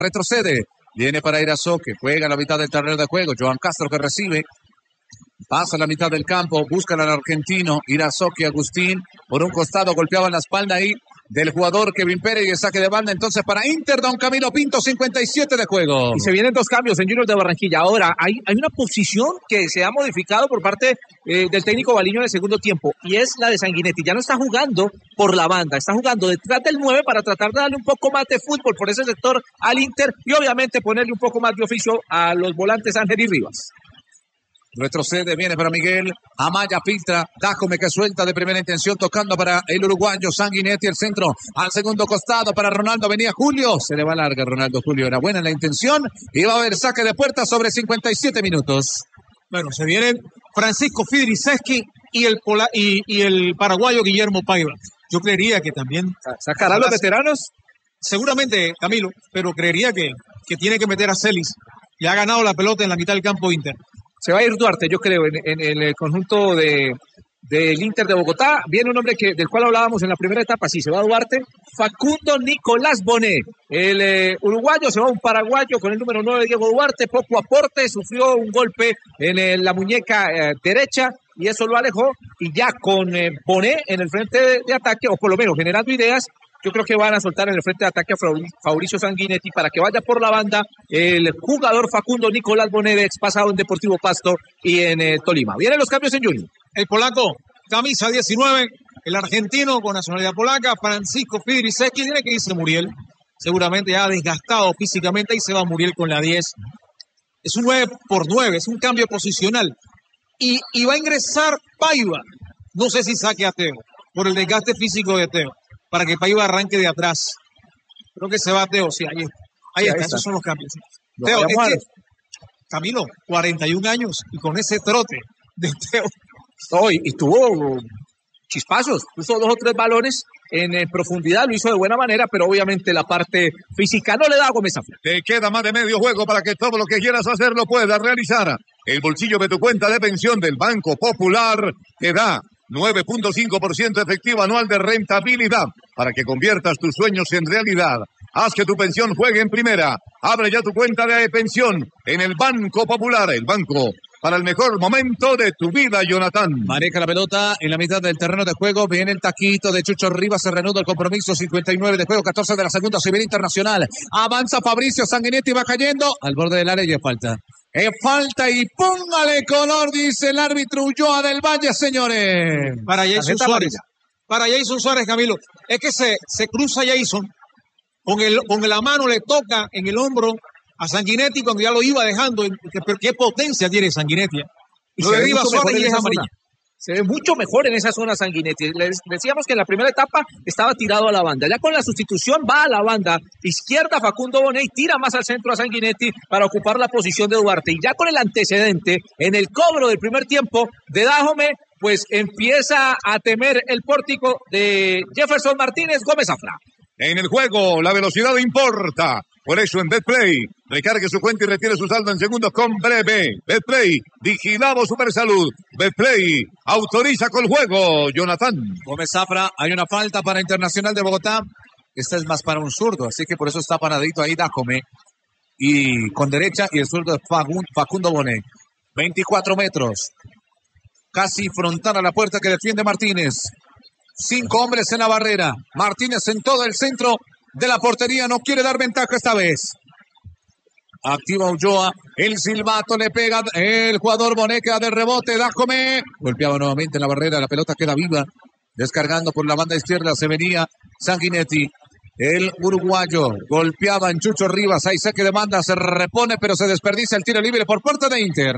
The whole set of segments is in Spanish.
retrocede, viene para Irazo, que juega a la mitad del terreno de juego. Joan Castro que recibe, pasa a la mitad del campo, buscan al argentino Irazoki Agustín, por un costado golpeaba en la espalda ahí del jugador Kevin Pérez y el saque de banda entonces para Inter, don Camilo Pinto, 57 de juego. Y se vienen dos cambios en Junior de Barranquilla. Ahora, hay una posición que se ha modificado por parte del técnico Baliño en el segundo tiempo, y es la de Sanguinetti. Ya no está jugando por la banda, está jugando detrás del 9 para tratar de darle un poco más de fútbol por ese sector al Inter y obviamente ponerle un poco más de oficio a los volantes Ángel y Rivas. Retrocede, viene para Miguel, Amaya filtra, Dájome que suelta de primera intención, tocando para el uruguayo Sanguinetti, el centro al segundo costado para Ronaldo, venía Julio, se le va larga Ronaldo Julio, era buena la intención, y va a haber saque de puerta sobre 57 minutos. Bueno, se vienen Francisco Fidriceski y el paraguayo Guillermo Paiva. Yo creería que también ¿sacará a los veteranos? Seguramente, Camilo, pero creería que tiene que meter a Celis. Y ha ganado la pelota en la mitad del campo Inter. Se va a ir Duarte, yo creo, en el conjunto del Inter de Bogotá. Viene un hombre del cual hablábamos en la primera etapa, sí, se va Duarte. Facundo Nicolás Bonet, el uruguayo, se va un paraguayo con el número 9, Diego Duarte, poco aporte, sufrió un golpe en la muñeca derecha y eso lo alejó. Y ya con Bonet en el frente de ataque, o por lo menos generando ideas, yo creo que van a soltar en el frente de ataque a Fabricio Sanguinetti para que vaya por la banda el jugador Facundo Nicolás Bonet, ex pasado en Deportivo Pasto y en Tolima. Vienen los cambios en Junior. El polaco, camisa 19, el argentino con nacionalidad polaca, Francisco Fidriceski, tiene que irse Muriel, seguramente ya desgastado físicamente, y se va Muriel con la 10. Es un 9 por 9, es un cambio posicional. Y va a ingresar Paiva, no sé si saque a Teo, por el desgaste físico de Teo, para que Paiva arranque de atrás. Creo que se va Teo, sí, ahí está, esos son los cambios. Teo, Camilo, 41 años, y con ese trote de Teo. Y tuvo chispazos, puso 2 o 3 balones en profundidad, lo hizo de buena manera, pero obviamente la parte física no le da a Gómez Zafra. Te queda más de medio juego para que todo lo que quieras hacer lo puedas realizar. El bolsillo de tu cuenta de pensión del Banco Popular te da 9.5% efectivo anual de rentabilidad para que conviertas tus sueños en realidad. Haz que tu pensión juegue en primera. Abre ya tu cuenta de pensión en el Banco Popular, el banco para el mejor momento de tu vida, Jonathan. Maneja la pelota en la mitad del terreno de juego. Viene el taquito de Chucho Rivas. Se reanuda el compromiso. 59 de juego, 14 de la segunda. Se viene Internacional. Avanza Fabricio Sanguinetti, va cayendo al borde del área y es falta. Es falta y póngale color, dice el árbitro Ulloa del Valle, señores. Para Jason Suárez. Para Jason Suárez, Camilo. Es que se cruza Jason. Con la mano le toca en el hombro a Sanguinetti cuando ya lo iba dejando. ¿Qué potencia tiene Sanguinetti? Y lo derriba Suárez y es amarilla. Se ve mucho mejor en esa zona Sanguinetti. Les decíamos que en la primera etapa estaba tirado a la banda. Ya con la sustitución va a la banda izquierda Facundo Bonet y tira más al centro a Sanguinetti para ocupar la posición de Duarte. Y ya con el antecedente en el cobro del primer tiempo de Dájome, pues empieza a temer el pórtico de Jefferson Martínez Gómez Zafra. En el juego, la velocidad importa. Por eso en Betplay, recargue su cuenta y retire su saldo en segundos con breve. Betplay, vigilado Supersalud. Betplay, autoriza con el juego, Jonathan. Gómez Zafra, hay una falta para Internacional de Bogotá. Esta es más para un zurdo, así que por eso está paradito ahí Dájome. Y con derecha, y el zurdo es Facundo Bonet. 24 metros. Casi frontal a la puerta que defiende Martínez. 5 hombres en la barrera. Martínez en todo el centro de la portería. No quiere dar ventaja esta vez. Activa Ulloa. El silbato le pega. El jugador Bonet queda de rebote. Dájome. Golpeaba nuevamente en la barrera. La pelota queda viva. Descargando por la banda izquierda. Se venía Sanguinetti. El uruguayo golpeaba en Chucho Rivas. Hay saque de banda. Se repone, pero se desperdicia el tiro libre por parte de Inter.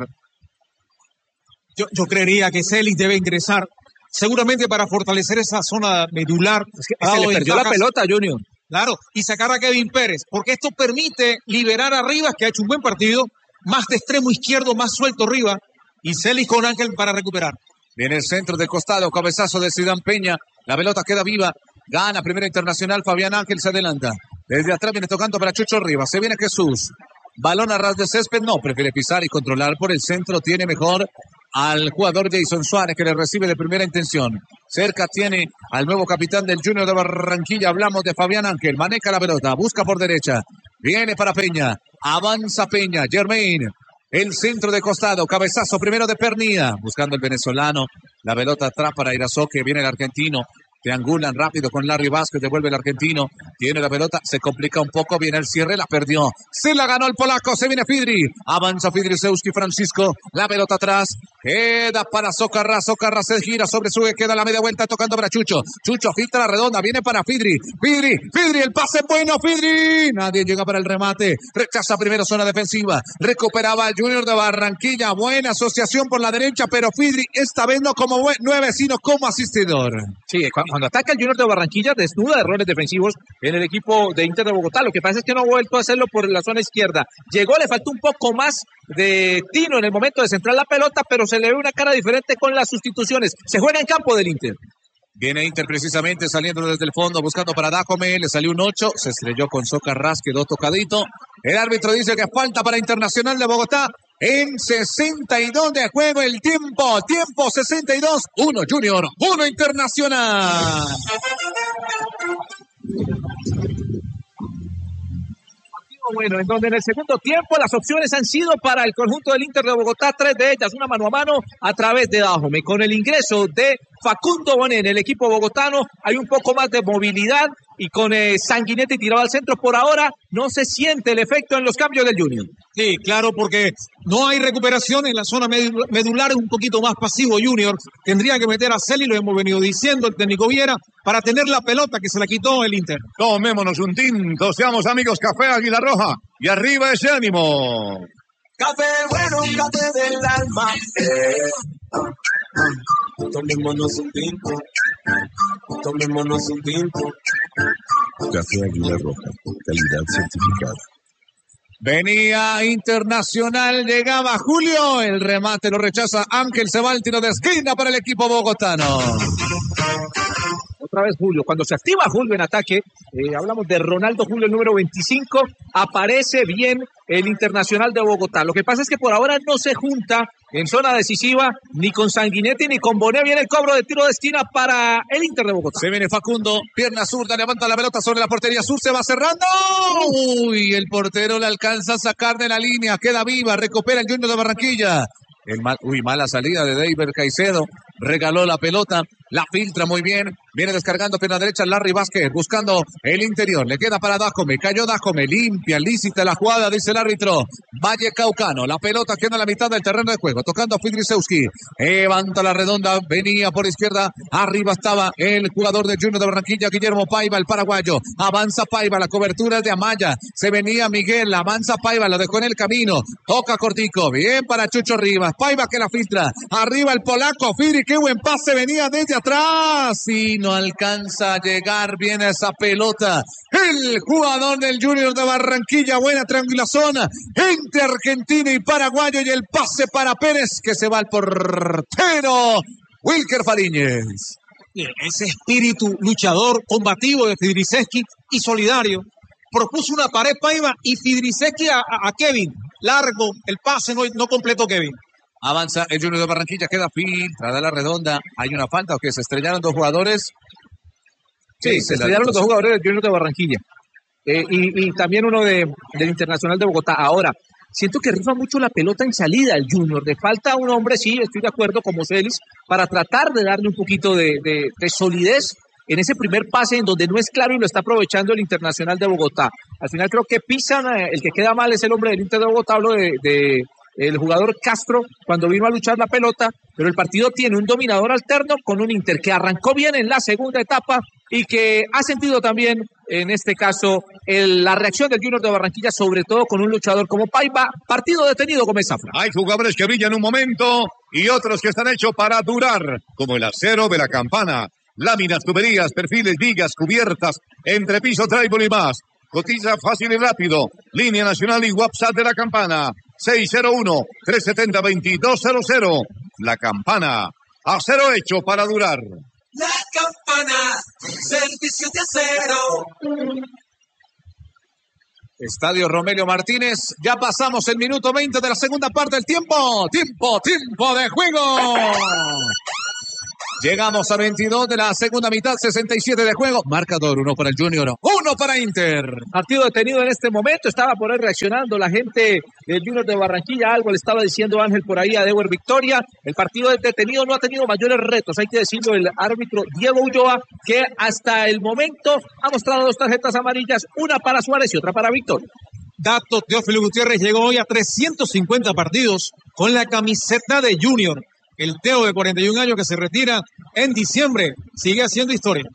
Yo creería que Celis debe ingresar. Seguramente para fortalecer esa zona medular. Es que se le perdió la pelota, Junior. Claro, y sacar a Kevin Pérez, porque esto permite liberar a Rivas, que ha hecho un buen partido, más de extremo izquierdo, más suelto Rivas, y Celis con Ángel para recuperar. Viene el centro de costado, cabezazo de Zidane Peña, la pelota queda viva, gana primera Internacional, Fabián Ángel se adelanta. Desde atrás viene tocando para Chucho Rivas, se viene Jesús. Balón a ras de césped, no, prefiere pisar y controlar por el centro, tiene mejor al jugador Jason Suárez que le recibe de primera intención. Cerca tiene al nuevo capitán del Junior de Barranquilla, hablamos de Fabián Ángel, maneja la pelota, busca por derecha, Viene para Peña. Avanza Peña. Germain. El centro de costado. Cabezazo primero de Pernía. Buscando el venezolano. La pelota atrás para Irazoque. Viene el argentino. Triangulan rápido con Larry Vázquez, devuelve el argentino, tiene la pelota, se complica un poco, viene el cierre, la perdió, se la ganó el polaco, se viene Fidri, avanza Fidrisewski, Francisco, la pelota atrás, queda para Socarrás, Socarrás se gira sobre su, queda la media vuelta tocando para Chucho, Chucho filtra la redonda, viene para Fidri, el pase bueno, Fidri, nadie llega para el remate, rechaza primero zona defensiva, recuperaba el Junior de Barranquilla, buena asociación por la derecha, pero Fidri esta vez no como 9, sino como asistidor. Sí, cuando ataca el Junior de Barranquilla, desnuda errores defensivos en el equipo de Inter de Bogotá. Lo que pasa es que no ha vuelto a hacerlo por la zona izquierda. Llegó, le faltó un poco más de tino en el momento de centrar la pelota, pero se le ve una cara diferente con las sustituciones. Se juega en campo del Inter. Viene Inter precisamente saliendo desde el fondo, buscando para Dajome, le salió un 8, se estrelló con Socarrás, quedó tocadito. El árbitro dice que falta para Internacional de Bogotá en 62 de juego el tiempo 62, 1 Junior, 1 Internacional. Bueno, en donde en el segundo tiempo las opciones han sido para el conjunto del Inter de Bogotá, 3 de ellas, una mano a mano a través de Dajome. Con el ingreso de Facundo Bonet en el equipo bogotano hay un poco más de movilidad y con Sanguinetti tirado al centro. Por ahora no se siente el efecto en los cambios del Junior. Sí, claro, porque no hay recuperación en la zona medular, es un poquito más pasivo Junior. Tendría que meter a Celi, lo hemos venido diciendo el técnico Viera, para tener la pelota que se la quitó el Inter. Tomémonos un tinto, seamos amigos, Café Águila Roja, y arriba ese ánimo. Café bueno, café del alma. Tomémonos un tinto. Tomémonos un tinto. Café Águila Roja, calidad certificada. Venía Internacional, llegaba Julio, el remate lo rechaza Ángel, se va el tiro de esquina para el equipo bogotano. Otra vez Julio, cuando se activa Julio en ataque, hablamos de Ronaldo Julio, el número 25, aparece bien el Internacional de Bogotá. Lo que pasa es que por ahora no se junta en zona decisiva ni con Sanguinetti ni con Bonet. Viene el cobro de tiro de esquina para el Inter de Bogotá. Se viene Facundo, pierna zurda, levanta la pelota sobre la portería sur, se va cerrando. Uy, el portero le alcanza a sacar de la línea, queda viva, recupera el Junior de Barranquilla. Mala salida de David Caicedo, regaló la pelota, la filtra muy bien, viene descargando pierna derecha Larry Vázquez, buscando el interior, le queda para Dajome, cayó Dajome, limpia, lícita la jugada, dice el árbitro, Valle Caucano, la pelota queda en la mitad del terreno de juego, tocando a Fidrisewski, levanta la redonda, venía por izquierda, arriba estaba el jugador de Junior de Barranquilla, Guillermo Paiva, el paraguayo, avanza Paiva, la cobertura es de Amaya, se venía Miguel, avanza Paiva, lo dejó en el camino, toca cortico, bien para Chucho Rivas, Paiva que la filtra, arriba el polaco, Fidri, qué buen pase, venía desde atrás y no alcanza a llegar bien a esa pelota. El jugador del Junior de Barranquilla, buena triangulación entre argentino y paraguayo y el pase para Pérez que se va al portero Wilker Fariñez. Ese espíritu luchador, combativo de Fidrisewski y solidario. Propuso una pared Paiva y Fidrisewski a Kevin. Largo, el pase no completó Kevin. Avanza el Junior de Barranquilla, queda filtrada la redonda. Hay una falta, que se estrellaron dos jugadores. Sí, se estrellaron los dos jugadores del Junior de Barranquilla. Y también uno del Internacional de Bogotá. Ahora, siento que rifa mucho la pelota en salida el Junior. Le falta un hombre, sí, estoy de acuerdo, como Celis, para tratar de darle un poquito de solidez en ese primer pase en donde no es claro y lo está aprovechando el Internacional de Bogotá. Al final creo que pisan, el que queda mal es el hombre del Inter de Bogotá, hablo de el jugador Castro cuando vino a luchar la pelota, pero el partido tiene un dominador alterno con un Inter que arrancó bien en la segunda etapa y que ha sentido también, en este caso, la reacción del Junior de Barranquilla, sobre todo con un luchador como Paiva. Partido detenido, Gómez Zafra. Hay jugadores que brillan un momento y otros que están hechos para durar, como el acero de la Campana. Láminas, tuberías, perfiles, vigas, cubiertas, entrepiso, trébol y más. Cotiza fácil y rápido. Línea nacional y WhatsApp de la Campana. 601-370-2200. La Campana. Acero hecho para durar. La Campana. Servicio de acero. Estadio Romelio Martínez. Ya pasamos el minuto 20 de la segunda parte del tiempo. Tiempo de juego. Llegamos a 22 de la segunda mitad, 67 de juego. Marcador, 1 para el Junior, 1 para Inter. Partido detenido en este momento, estaba por ahí reaccionando la gente del Junior de Barranquilla, algo le estaba diciendo Ángel por ahí a Deuer Victoria. El partido es detenido, no ha tenido mayores retos, hay que decirlo, el árbitro Diego Ulloa, que hasta el momento ha mostrado 2 tarjetas amarillas, una para Suárez y otra para Victoria. Dato, Teófilo Gutiérrez llegó hoy a 350 partidos con la camiseta de Junior. El Teo de 41 años que se retira en diciembre sigue haciendo historia.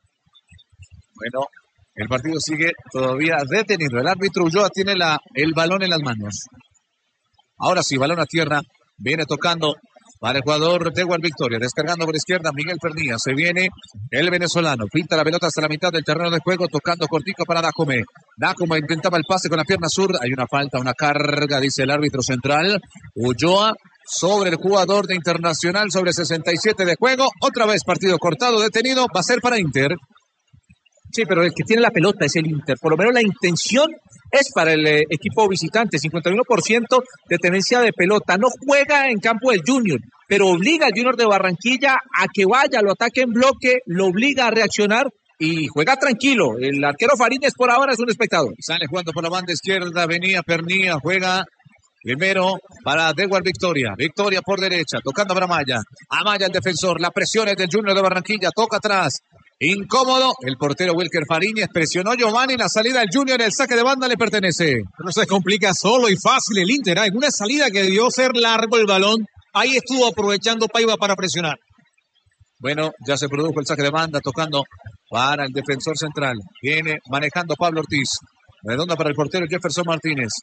Bueno, el partido sigue todavía detenido. El árbitro Ulloa tiene el balón en las manos. Ahora sí, balón a tierra. Viene tocando para el jugador de Victoria. Descargando por izquierda Miguel Pernilla. Se viene el venezolano. Pinta la pelota hasta la mitad del terreno de juego. Tocando cortico para Dacome. Dacome intentaba el pase con la pierna sur. Hay una falta, una carga, dice el árbitro central. Ulloa sobre el jugador de Internacional, sobre 67 de juego. Otra vez partido cortado, detenido. Va a ser para Inter. Sí, pero el que tiene la pelota es el Inter. Por lo menos la intención es para el equipo visitante. 51% de tenencia de pelota. No juega en campo del Junior, pero obliga al Junior de Barranquilla a que vaya, lo ataque en bloque, lo obliga a reaccionar y juega tranquilo. El arquero Fariñez por ahora es un espectador. Sale jugando por la banda izquierda, venía Pernilla, juega primero para Dewar Victoria. Victoria por derecha, tocando para Amaya. Amaya el defensor, la presión es del Junior de Barranquilla, toca atrás. Incómodo, el portero Wilker Fariñez presionó Giovanni, la salida del Junior, el saque de banda le pertenece. No se complica solo y fácil el Inter. En una salida que debió ser largo el balón, ahí estuvo aprovechando Paiva para presionar. Bueno, ya se produjo el saque de banda, tocando para el defensor central. Viene manejando Pablo Ortiz. Redonda para el portero Jefferson Martínez.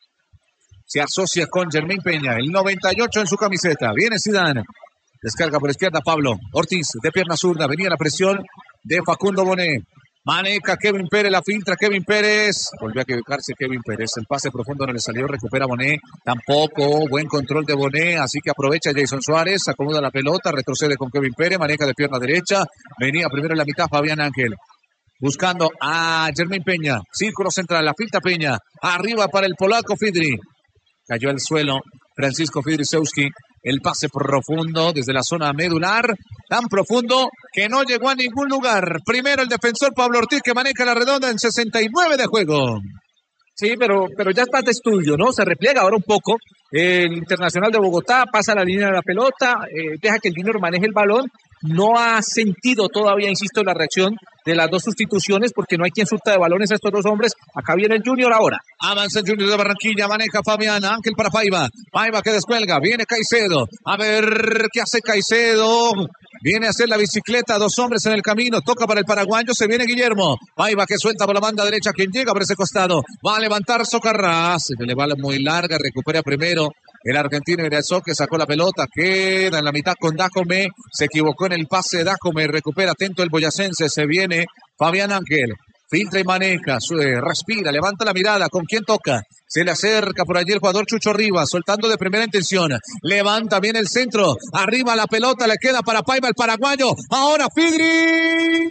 Se asocia con Germán Peña, el 98 en su camiseta. Viene Zidane. Descarga por izquierda Pablo Ortiz, de pierna zurda. Venía la presión de Facundo Bonet. Maneja Kevin Pérez, la filtra Kevin Pérez. Volvió a equivocarse Kevin Pérez. El pase profundo no le salió, recupera Bonet. Tampoco, buen control de Bonet, así que aprovecha Jason Suárez, acomoda la pelota, retrocede con Kevin Pérez, maneja de pierna derecha. Venía primero en la mitad Fabián Ángel. Buscando a Germán Peña. Círculo central, la filtra Peña. Arriba para el polaco Fidri. Cayó al suelo Francisco Fidrisewski. El pase profundo desde la zona medular, tan profundo que no llegó a ningún lugar. Primero el defensor Pablo Ortiz, que maneja la redonda en 69 de juego. Sí, pero ya está de estudio, ¿no? Se repliega ahora un poco. El Internacional de Bogotá pasa la línea de la pelota, deja que el Junior maneje el balón. No ha sentido todavía, insisto, la reacción de las dos sustituciones porque no hay quien surta de balones a estos dos hombres. Acá viene el Junior ahora. Avanza el Junior de Barranquilla, maneja Fabián Ángel para Paiva. Paiva que descuelga, viene Caicedo. A ver qué hace Caicedo. Viene a hacer la bicicleta, 2 hombres en el camino, toca para el paraguayo, se viene Guillermo. Paiva que suelta por la banda derecha, quien llega por ese costado. Va a levantar Socarrás, se le va muy larga, recupera primero el argentino Irazó, que sacó la pelota, queda en la mitad con Dacome, se equivocó en el pase Dacome, recupera atento el boyacense, se viene Fabián Ángel. Filtra y maneja, respira, levanta la mirada, ¿con quién toca? Se le acerca por allí el jugador Chucho Rivas, soltando de primera intención. Levanta bien el centro, arriba la pelota, le queda para Paiva el paraguayo. Ahora Fidri.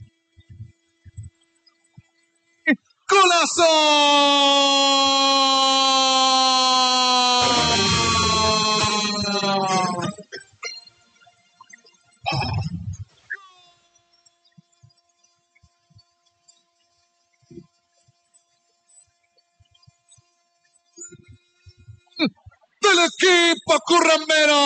¡Golazo! Del equipo currambero,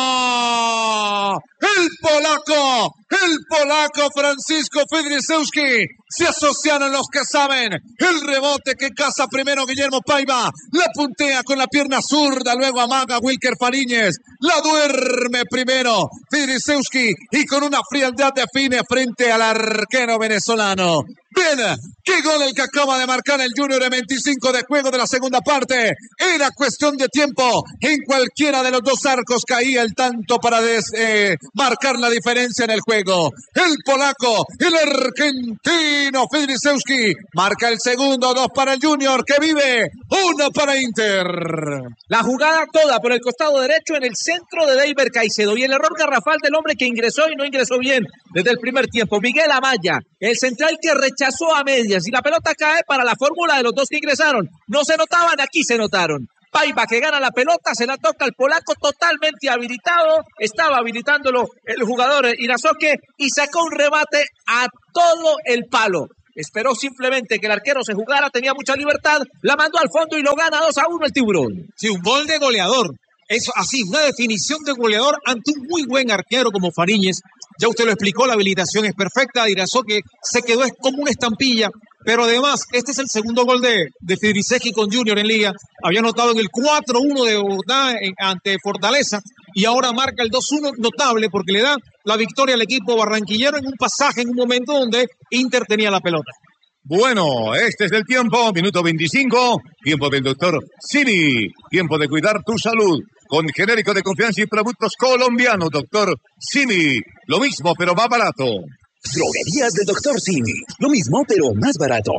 el polaco Francisco Fidrisewski, se asociaron los que saben, el rebote que caza primero Guillermo Paiva, la puntea con la pierna zurda, luego amaga Wilker Fariñez, la duerme primero Fidrisewski y con una frialdad define frente al arquero venezolano. Bien, qué gol el que acaba de marcar el Junior en 25 de juego de la segunda parte. Era cuestión de tiempo. En cualquiera de los dos arcos caía el tanto para marcar la diferencia en el juego. El polaco, el argentino Fidrisewski marca el segundo, 2 para el Junior que vive, 1 para Inter. La jugada toda por el costado derecho en el centro de Deiber Caicedo y el error garrafal del hombre que ingresó y no ingresó bien desde el primer tiempo. Miguel Amaya, el central que rechazó a medias y la pelota cae para la fórmula de los dos que ingresaron. No se notaban, aquí se notaron. Paiva que gana la pelota, se la toca al polaco totalmente habilitado, estaba habilitándolo el jugador Irazoque y sacó un remate a todo el palo. Esperó simplemente que el arquero se jugara, tenía mucha libertad, la mandó al fondo y lo gana 2-1 el Tiburón. Sí, un gol de goleador. Eso así, una definición de goleador ante un muy buen arquero como Fariñez. Ya usted lo explicó, la habilitación es perfecta. Irazoque se quedó como una estampilla. Pero además, este es el segundo gol de Fidrisecki con Junior en Liga. Había anotado en el 4-1 de Bogotá ante Fortaleza y ahora marca el 2-1 notable porque le da la victoria al equipo barranquillero en un pasaje, en un momento donde Inter tenía la pelota. Bueno, este es el tiempo, minuto 25, tiempo del doctor Simi, tiempo de cuidar tu salud. Con genérico de confianza y productos colombianos, doctor Simi, lo mismo pero más barato. Droguerías del Dr. Simi. Lo mismo, pero más barato.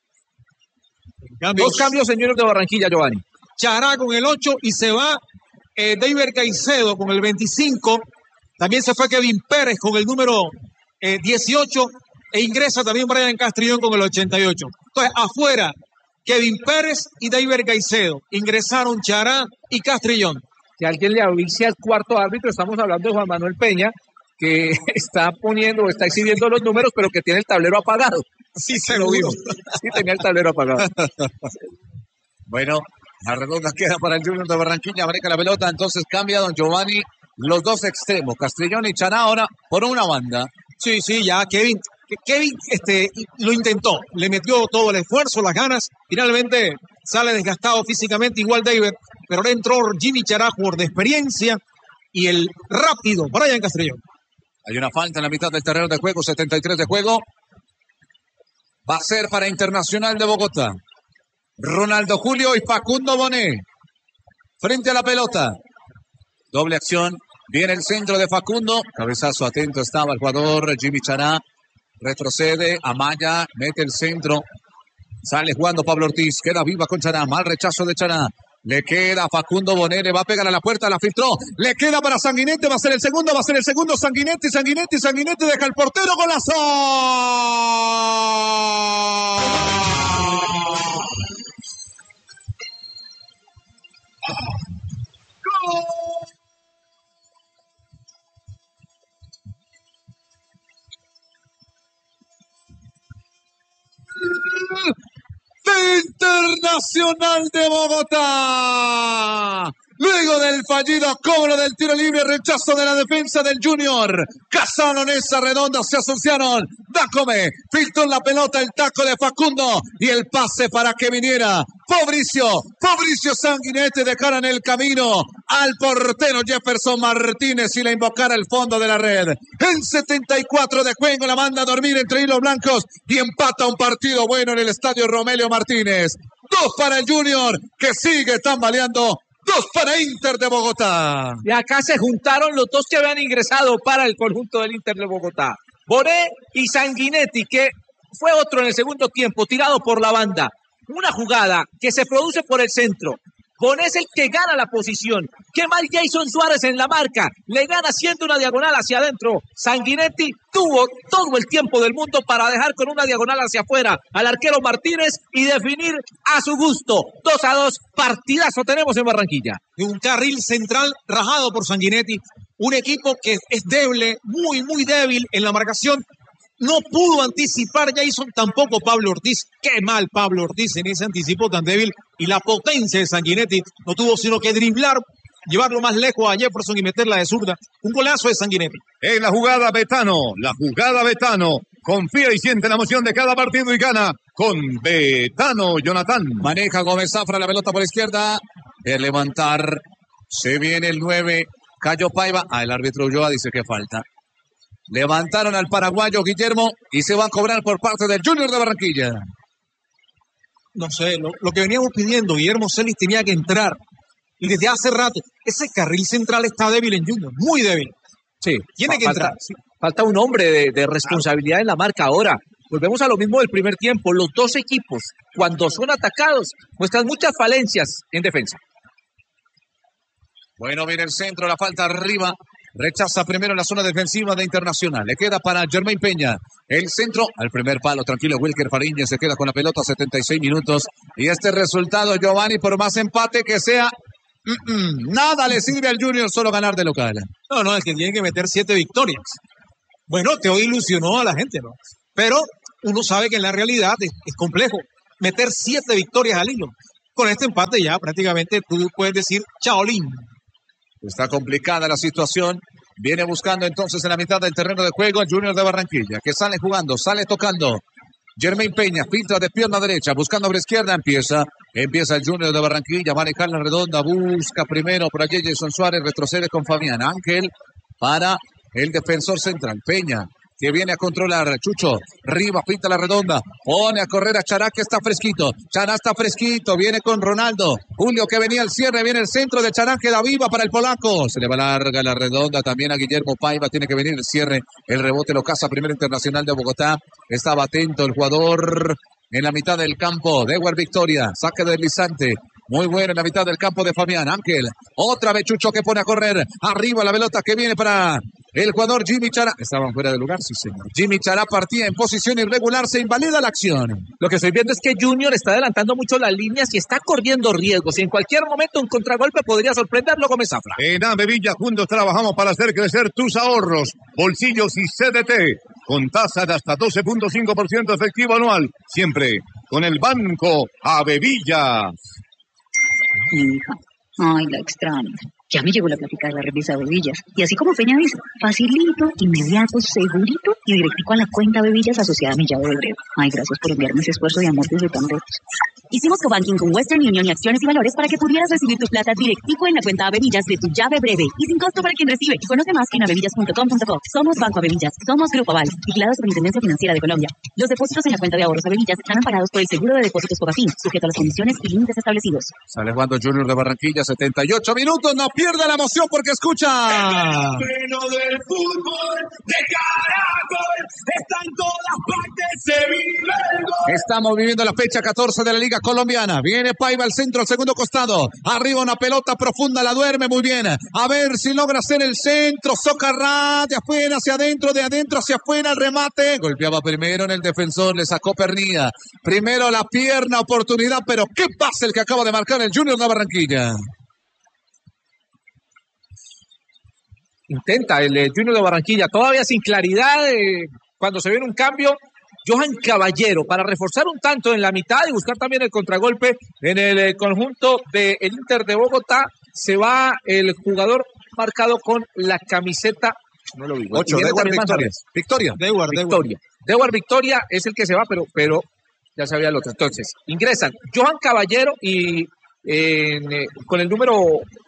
Dos cambios, señores de Barranquilla, Giovanni. Chará con el 8 y se va David Caicedo con el 25. También se fue Kevin Pérez con el número 18 e ingresa también Brian Castrillón con el 88. Entonces, afuera, Kevin Pérez y David Caicedo. Ingresaron Chará y Castrillón. Que alguien le avise al cuarto árbitro, estamos hablando de Juan Manuel Peña, que está exhibiendo los números, pero que tiene el tablero apagado. Sí, se lo vimos. Sí, tenía el tablero apagado. Bueno, la redonda queda para el Junior de Barranquilla, breca la pelota, entonces cambia don Giovanni los dos extremos, Castrillón y Chará ahora por una banda. Sí, ya Kevin lo intentó, le metió todo el esfuerzo, las ganas, finalmente sale desgastado físicamente igual David, pero ahora entró Jimmy Chará, jugador de experiencia, y el rápido Brian Castrillón. Hay una falta en la mitad del terreno de juego, 73 de juego. Va a ser para Internacional de Bogotá. Ronaldo Julio y Facundo Bonet. Frente a la pelota. Doble acción. Viene el centro de Facundo. Cabezazo atento estaba el jugador Jimmy Chará. Retrocede. Amaya. Mete el centro. Sale jugando Pablo Ortiz. Queda viva con Chará. Mal rechazo de Chará. Le queda Facundo Bonet, le va a pegar a la puerta, la filtró. Le queda para Sanguinetti, va a ser el segundo. Sanguinetti, deja el portero, golazo. ¡Gol! De Internacional de Bogotá. Luego del fallido cobro del tiro libre, rechazo de la defensa del Junior. Casano en esa redonda se asociaron. Dacome filtró en la pelota el taco de Facundo y el pase para que viniera Fabricio Sanguinetti de cara en el camino al portero Jefferson Martínez y le invocara el fondo de la red. En 74 de juego la manda a dormir entre hilos blancos y empata un partido bueno en el estadio Romelio Martínez. 2 para el Junior que sigue tambaleando. 2 para Inter de Bogotá. Y acá se juntaron los dos que habían ingresado para el conjunto del Inter de Bogotá. Bonet y Sanguinetti, que fue otro en el segundo tiempo, tirado por la banda. Una jugada que se produce por el centro. Bonet es el que gana la posición. Qué mal Jason Suárez en la marca. Le gana haciendo una diagonal hacia adentro. Sanguinetti tuvo todo el tiempo del mundo para dejar con una diagonal hacia afuera al arquero Martínez y definir a su gusto. 2-2, partidazo tenemos en Barranquilla. Un carril central rajado por Sanguinetti. Un equipo que es débil, muy débil en la marcación. No pudo anticipar Jason, tampoco Pablo Ortiz. Qué mal Pablo Ortiz en ese anticipo tan débil. Y la potencia de Sanguinetti no tuvo sino que driblar, llevarlo más lejos a Jefferson y meterla de zurda. Un golazo de Sanguinetti. En la jugada Betano. Confía y siente la emoción de cada partido y gana con Betano, Jonathan. Maneja Gómez Zafra la pelota por la izquierda. El levantar. Se viene el 9. Cayo Paiva. El árbitro Ulloa dice que falta. Levantaron al paraguayo Guillermo y se va a cobrar por parte del Junior de Barranquilla. No sé, lo que veníamos pidiendo, Guillermo Celis tenía que entrar. Y desde hace rato, ese carril central está débil en Junior, muy débil. Sí, tiene que entrar. Sí. Falta un hombre de responsabilidad en la marca ahora. Volvemos a lo mismo del primer tiempo. Los dos equipos, cuando son atacados, muestran muchas falencias en defensa. Bueno, viene el centro, la falta arriba. Rechaza primero en la zona defensiva de Internacional. Le queda para Jermaine Peña. El centro al primer palo. Tranquilo, Wilker Fariñez se queda con la pelota 76 minutos. Y este resultado, Giovanni, por más empate que sea, nada le sirve al Junior, solo ganar de local. No, es que tiene que meter 7 victorias. Bueno, te ilusionó a la gente, ¿no? Pero uno sabe que en la realidad es complejo meter 7 victorias al hilo. Con este empate ya prácticamente tú puedes decir chaolín. Está complicada la situación. Viene buscando entonces en la mitad del terreno de juego el Junior de Barranquilla, que sale jugando, sale tocando. Jermaine Peña, filtra de pierna derecha, buscando por izquierda, empieza el Junior de Barranquilla, manejar la redonda, busca primero por allí Jason Suárez, retrocede con Fabián Ángel para el defensor central, Peña, que viene a controlar, Chucho, Rivas pinta la redonda, pone a correr a Chará, que está fresquito, Chará está fresquito, viene con Ronaldo, Julio que venía al cierre, viene el centro de Chará, queda viva para el polaco, se le va larga la redonda, también a Guillermo Paiva, tiene que venir el cierre, el rebote lo caza primero Internacional de Bogotá, estaba atento el jugador en la mitad del campo, Dewar Victoria, saque deslizante, muy bueno en la mitad del campo de Fabián Ángel, otra vez Chucho que pone a correr, arriba la pelota que viene para el jugador Jimmy Chará, estaban fuera de lugar, sí señor, Jimmy Chará partía en posición irregular, se invalida la acción. Lo que estoy viendo es que Junior está adelantando mucho las líneas y está corriendo riesgos y en cualquier momento un contragolpe podría sorprenderlo Gómez Zafra. En Avevilla juntos trabajamos para hacer crecer tus ahorros, bolsillos y CDT, con tasa de hasta 12.5% efectivo anual, siempre con el Banco Avevilla. Hija, ay, la extraño. Ya me llegó la plática de la revista Bebillas. Y así como Peña dice, facilito, inmediato, segurito y directico a la cuenta Bebillas asociada a mi llave de breve. Ay, gracias por enviarme ese esfuerzo de amor desde tan lejos. Hicimos cobanking con Western Union y Acciones y Valores para que pudieras recibir tu plata directico en la cuenta Bebillas de tu llave breve y sin costo para quien recibe. Conoce más en avevillas.com.co. Somos Banco Bebillas, somos Grupo Aval, vigilados por la Intendencia Financiera de Colombia. Los depósitos en la cuenta de ahorros Bebillas están amparados por el seguro de depósitos Cobafin, sujeto a las condiciones y límites establecidos. Sale jugando Junior de Barranquilla, 78 minutos, no pierde la emoción porque escucha. El estreno del fútbol de Caracol está en todas partes, se vive el gol. Estamos viviendo la fecha 14 de la Liga Colombiana. Viene Paiva al centro, al segundo costado. Arriba una pelota profunda, la duerme muy bien. A ver si logra hacer el centro. Socarrá, de afuera hacia adentro, de adentro hacia afuera, el remate. Golpeaba primero en el defensor, le sacó Pernilla. Primero la pierna, oportunidad, pero qué pasa el que acaba de marcar el Junior de Barranquilla. Intenta el Junior de Barranquilla, todavía sin claridad cuando se viene un cambio. Johan Caballero para reforzar un tanto en la mitad y buscar también el contragolpe en el conjunto del Inter de Bogotá. Se va el jugador marcado con la camiseta, no lo vi, 8, Dewar Victoria. Dewar Victoria es el que se va, pero ya sabía el otro. Entonces, ingresan Johan Caballero y con el número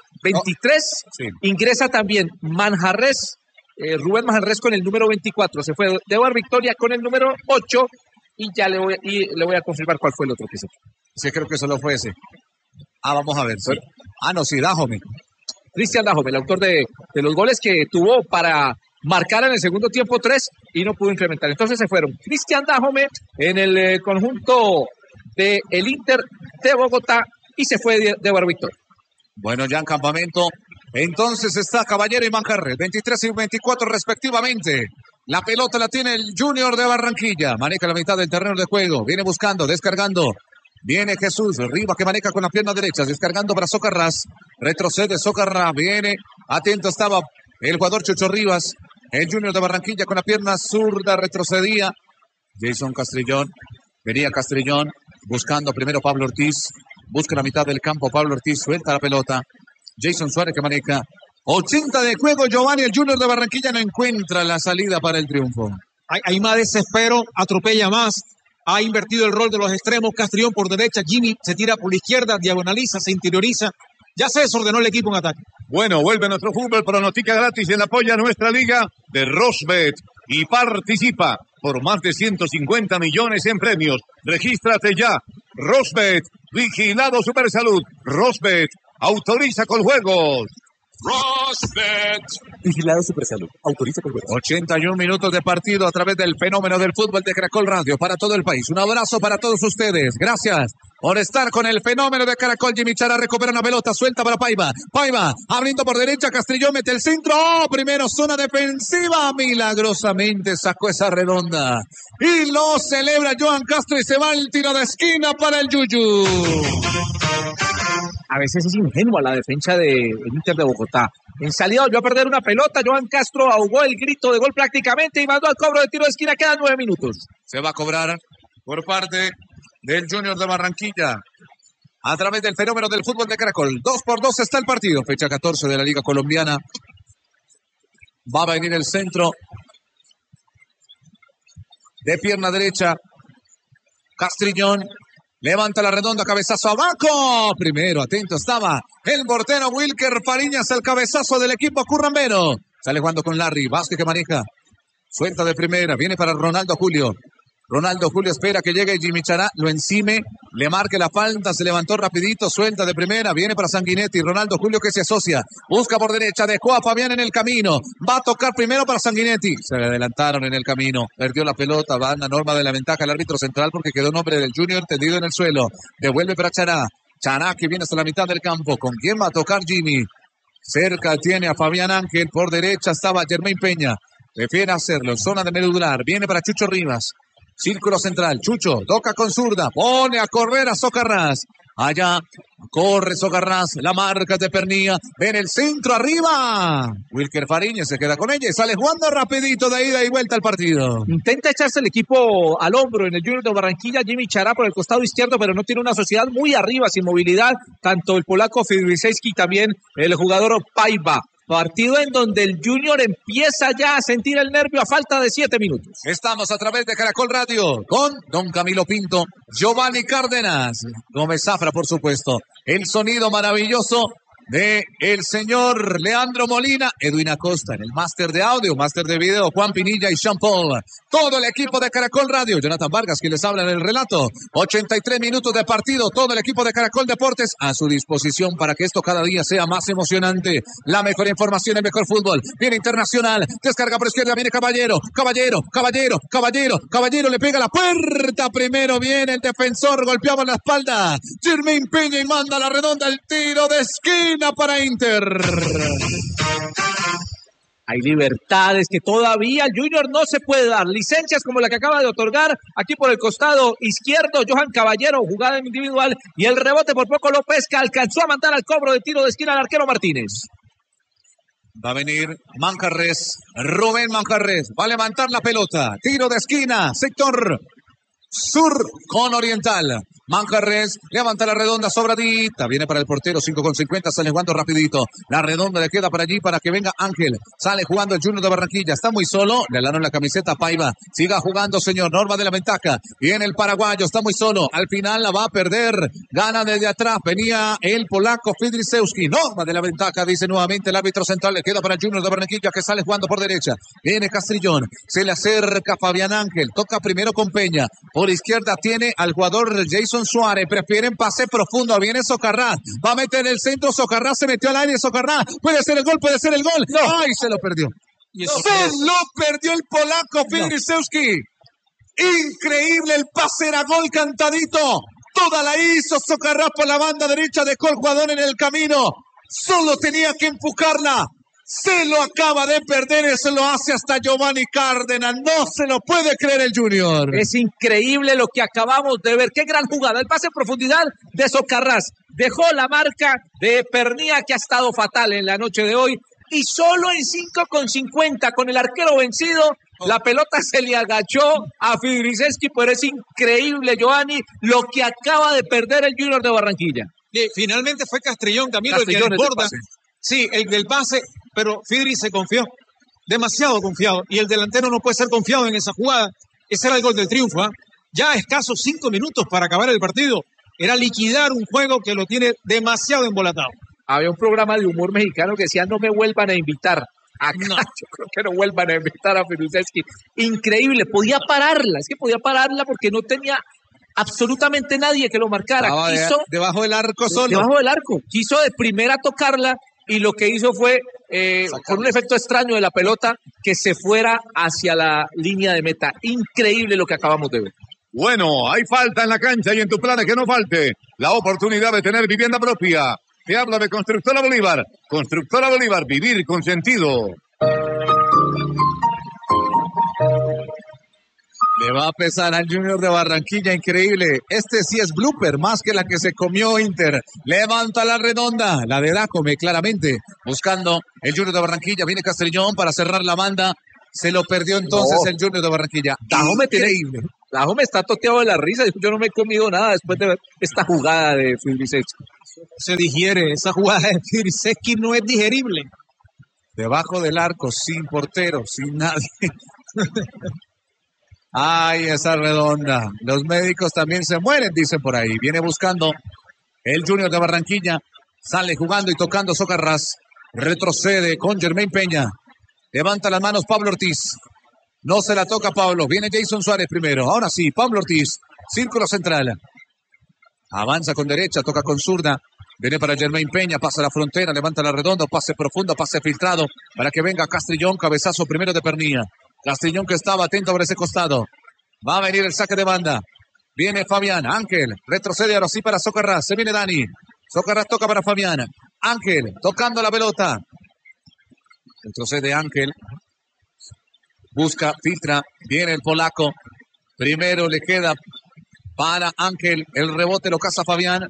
23 ingresa también Manjarres, Rubén Manjarres con el número 24. Se fue Dewar Victoria con el número 8 y ya le voy a confirmar cuál fue el otro que se fue. Sí, creo que solo fue ese. Vamos a ver. Sí, Dajome. Cristian Dajome, el autor de los goles que tuvo para marcar en el segundo tiempo 3 y no pudo incrementar. Entonces se fueron Cristian Dajome en el conjunto del Inter de Bogotá y se fue Dewar Victoria. Bueno, ya en campamento. Entonces está Caballero y Manjarres, 23 y 24 respectivamente. La pelota la tiene el Junior de Barranquilla. Maneja la mitad del terreno de juego. Viene buscando, descargando. Viene Jesús Rivas que maneja con las piernas derechas. Descargando para Socarrás. Retrocede Socarrás. Viene. Atento estaba el jugador Chucho Rivas. El Junior de Barranquilla con la pierna zurda retrocedía. Jason Castrillón. Venía Castrillón. Buscando primero Pablo Ortiz. Busca la mitad del campo. Pablo Ortiz suelta la pelota. Jason Suárez que maneja. 80 de juego, Giovanni. El Junior de Barranquilla no encuentra la salida para el triunfo. Hay más desespero, atropella más. Ha invertido el rol de los extremos. Castrillón por derecha. Jimmy se tira por la izquierda, diagonaliza, se interioriza. Ya se desordenó el equipo en ataque. Bueno, vuelve nuestro fútbol. Pronostica gratis en apoyo a nuestra liga de Rosbet. Y participa por más de 150 millones en premios. Regístrate ya. Rosbet, vigilado Supersalud. Rosbet, autoriza con juegos. Rosbet. Vigilado Supersalud. Autoriza con juegos. 81 minutos de partido a través del fenómeno del fútbol de Caracol Radio para todo el país. Un abrazo para todos ustedes. Gracias por estar con el fenómeno de Caracol. Jimmy Chará recupera una pelota, suelta para Paiva. Paiva abriendo por derecha, Castrillón mete el centro. ¡Oh! Primero zona defensiva. Milagrosamente sacó esa redonda. Y lo celebra Johan Castro y se va el tiro de esquina para el Yuyu. A veces es ingenua la defensa del Inter de Bogotá. En salida volvió a perder una pelota. Johan Castro ahogó el grito de gol prácticamente y mandó al cobro de tiro de esquina. Quedan 9 minutos. Se va a cobrar por parte del Junior de Barranquilla a través del fenómeno del fútbol de Caracol. 2-2 está el partido. Fecha 14 de la Liga Colombiana. Va a venir el centro de pierna derecha. Castrillón. Levanta la redonda, cabezazo abajo. Primero, atento estaba el portero Wilker Fariñas, el cabezazo del equipo currambero. Sale jugando con Larry, Vázquez que maneja. Suelta de primera, viene para Ronaldo Julio. Ronaldo Julio espera que llegue Jimmy Chará, lo encime, le marque la falta, se levantó rapidito, suelta de primera, viene para Sanguinetti, Ronaldo Julio que se asocia, busca por derecha, dejó a Fabián en el camino, va a tocar primero para Sanguinetti, se le adelantaron en el camino, perdió la pelota, va a la norma de la ventaja el árbitro central porque quedó un hombre del Junior tendido en el suelo, devuelve para Chará, Chará que viene hasta la mitad del campo, ¿con quién va a tocar Jimmy? Cerca tiene a Fabián Ángel, por derecha estaba Germain Peña, prefiere hacerlo, zona de medular, viene para Chucho Rivas. Círculo central, Chucho, toca con zurda, pone a correr a Socarrás. Allá, corre Socarrás, la marca de Pernía, ven el centro arriba. Wilker Fariñas se queda con ella y sale jugando rapidito de ida y vuelta al partido. Intenta echarse el equipo al hombro en el Junior de Barranquilla, Jimmy Chará por el costado izquierdo, pero no tiene una sociedad muy arriba, sin movilidad, tanto el polaco Fidrisewski, también el jugador Paiva. Partido en donde el Junior empieza ya a sentir el nervio a falta de 7 minutos. Estamos a través de Caracol Radio con Don Camilo Pinto, Giovanni Cárdenas, Gómez Zafra, por supuesto. El sonido maravilloso de el señor Leandro Molina, Edwin Acosta en el máster de audio, máster de video, Juan Pinilla y Sean Paul. Todo el equipo de Caracol Radio, Jonathan Vargas, quien les habla en el relato. 83 minutos de partido, todo el equipo de Caracol Deportes a su disposición para que esto cada día sea más emocionante. La mejor información, el mejor fútbol. Viene Internacional, descarga por izquierda, viene Caballero, le pega a la puerta. Primero viene el defensor, golpeaba la espalda. Germain Peña y manda la redonda, el tiro de esquina para Inter. Hay libertades que todavía el Junior no se puede dar. Licencias como la que acaba de otorgar aquí por el costado izquierdo Johan Caballero, jugada individual y el rebote por poco lo pesca. Alcanzó a mandar al cobro de tiro de esquina al arquero Martínez. Va a venir Manjarres, Rubén Manjarres, va a levantar la pelota. Tiro de esquina, sector sur con Oriental. Manjarres levanta la redonda sobradita, viene para el portero, 5:50, sale jugando rapidito, la redonda le queda para allí para que venga Ángel, sale jugando el Junior de Barranquilla, está muy solo, le alaron la camiseta a Paiva, siga jugando señor, norma de la ventaja, viene el paraguayo, está muy solo, al final la va a perder, gana desde atrás, venía el polaco Fidrisewski, norma de la ventaja, dice nuevamente el árbitro central, le queda para el Junior de Barranquilla que sale jugando por derecha, viene Castrillón, se le acerca Fabián Ángel, toca primero con Peña, por izquierda tiene al jugador Jason Suárez, prefieren pase profundo, viene Socarrás, va a meter el centro, Socarrás se metió al aire, Socarrás, puede ser el gol, no. ¡Ay, se lo perdió! Se lo perdió el polaco Fidrisewski, increíble, el pase era gol cantadito, toda la hizo Socarrás por la banda derecha, dejó el jugador en el camino, solo tenía que empujarla. Se lo acaba de perder, eso lo hace hasta Giovanni Cárdenas, no se lo puede creer el Junior. Es increíble lo que acabamos de ver, qué gran jugada, el pase en profundidad de Socarrás, dejó la marca de Pernía que ha estado fatal en la noche de hoy y solo en 5:50 con el arquero vencido, la pelota se le agachó a Fidrisewski, pero es increíble, Giovanni, lo que acaba de perder el Junior de Barranquilla. Finalmente fue Castrillón, Camilo, el que desborda. Sí, el del pase, pero Fidri se confió, demasiado confiado, y el delantero no puede ser confiado en esa jugada. Ese era el gol del triunfo, ¿eh? Ya a escasos 5 minutos para acabar el partido. Era liquidar un juego que lo tiene demasiado embolatado. Había un programa de humor mexicano que decía no me vuelvan a invitar. Acá no. Yo creo que no vuelvan a invitar a Fidrisewski. Increíble, podía pararla, porque no tenía absolutamente nadie que lo marcara. Quiso debajo del arco solo. Debajo del arco. Quiso de primera tocarla, y lo que hizo fue, con un efecto extraño de la pelota, que se fuera hacia la línea de meta. Increíble lo que acabamos de ver. Bueno, hay falta en la cancha y en tus planes que no falte la oportunidad de tener vivienda propia. Te habla de Constructora Bolívar. Constructora Bolívar, vivir con sentido. Le va a pesar al Junior de Barranquilla, increíble. Este sí es blooper, más que la que se comió Inter. Levanta la redonda, la de Dacome, claramente. Buscando el Junior de Barranquilla. Viene Castrillón para cerrar la banda. Se lo perdió entonces el Junior de Barranquilla. Increíble. Dajome está toteado de la risa. Yo no me he comido nada después de ver esta jugada de Fibrisecki. Se digiere, esa jugada de Fibrisecki no es digerible. Debajo del arco, sin portero, sin nadie. Ay, esa redonda. Los médicos también se mueren, dicen por ahí. Viene buscando el Junior de Barranquilla. Sale jugando y tocando Socarrás. Retrocede con Germain Peña. Levanta las manos Pablo Ortiz. No se la toca Pablo. Viene Jason Suárez primero. Ahora sí, Pablo Ortiz. Círculo central. Avanza con derecha, toca con zurda. Viene para Germain Peña, pasa la frontera, levanta la redonda, pase profundo, pase filtrado. Para que venga Castrillón, cabezazo primero de Pernilla. Castrillón que estaba atento por ese costado. Va a venir el saque de banda. Viene Fabián, Ángel. Retrocede ahora sí para Socarrás. Se viene Dani. Socarrás toca para Fabián. Ángel, tocando la pelota. Retrocede Ángel. Busca, filtra. Viene el polaco. Primero le queda para Ángel. El rebote lo caza Fabián.